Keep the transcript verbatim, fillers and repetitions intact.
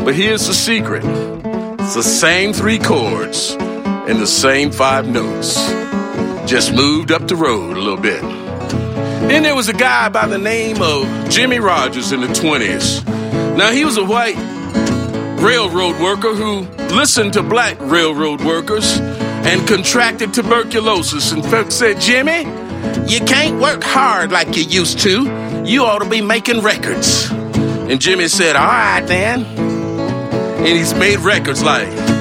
But here's the secret. It's the same three chords and the same five notes. Just moved up the road a little bit. Then there was a guy by the name of Jimmy Rogers in the twenties. Now, he was a white railroad worker who listened to black railroad workers and contracted tuberculosis. And folks said, Jimmy, you can't work hard like you used to. You ought to be making records. And Jimmy said, all right, then. And he's made records like